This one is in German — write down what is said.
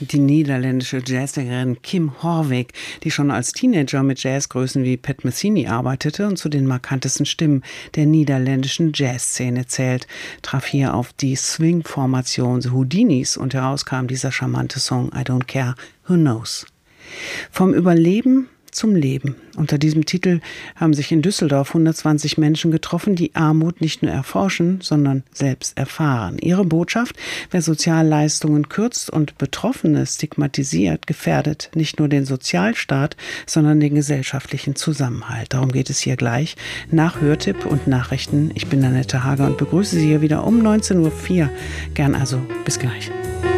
Die niederländische Jazzsängerin Kim Horvig, die schon als Teenager mit Jazzgrößen wie Pat Metheny arbeitete und zu den markantesten Stimmen der niederländischen Jazzszene zählt, traf hier auf die Swing-Formation The Houdinis und heraus kam dieser charmante Song I Don't Care Who Knows. Vom Überleben zum Leben. Unter diesem Titel haben sich in Düsseldorf 120 Menschen getroffen, die Armut nicht nur erforschen, sondern selbst erfahren. Ihre Botschaft: Wer Sozialleistungen kürzt und Betroffene stigmatisiert, gefährdet nicht nur den Sozialstaat, sondern den gesellschaftlichen Zusammenhalt. Darum geht es hier gleich nach Hörtipp und Nachrichten. Ich bin Annette Hager und begrüße Sie hier wieder um 19:04 Uhr. Gern also bis gleich.